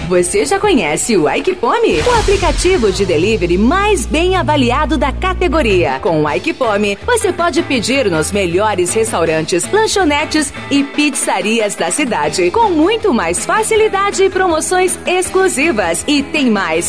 Você já conhece o Aikifome? O aplicativo de delivery mais bem avaliado da categoria. Com o Aikifome, você pode pedir nos melhores restaurantes, lanchonetes e pizzarias da cidade, com muito mais facilidade e promoções exclusivas. E tem mais,